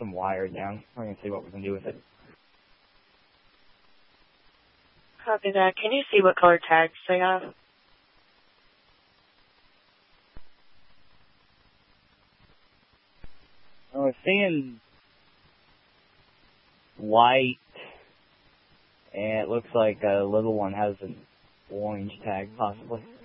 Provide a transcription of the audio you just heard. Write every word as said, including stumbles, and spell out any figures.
some wire down. We're going to see what we can do with it. Copy that. Can you see what color tags they have? I was seeing white, and it looks like a little one has an orange tag, possibly.